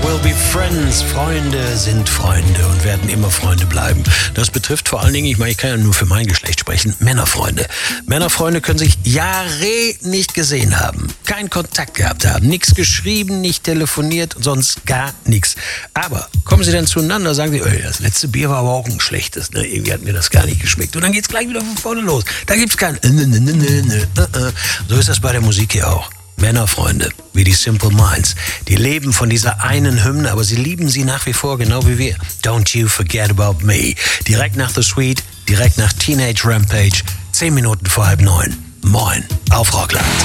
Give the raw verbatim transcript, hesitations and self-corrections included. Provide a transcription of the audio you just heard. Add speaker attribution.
Speaker 1: will be friends. Freunde sind Freunde und werden immer Freunde bleiben. Das betrifft vor allen Dingen, ich meine, ich kann ja nur für mein Geschlecht sprechen, Männerfreunde. Männerfreunde können sich Jahre nicht gesehen haben, keinen Kontakt gehabt haben, nichts geschrieben, nicht telefoniert, sonst gar nichts. Aber kommen sie dann zueinander, sagen sie, ey, das letzte Bier war aber auch ein schlechtes, ne? Irgendwie hat mir das gar nicht geschmeckt. Und dann geht's gleich wieder von vorne los. Da gibt's kein So ist das bei der Musik hier auch. Männerfreunde, wie die Simple Minds, die leben von dieser einen Hymne, aber sie lieben sie nach wie vor, genau wie wir. Don't You Forget About Me. Direkt nach The Sweet, direkt nach Teenage Rampage, zehn Minuten vor halb neun. Moin auf Rockland.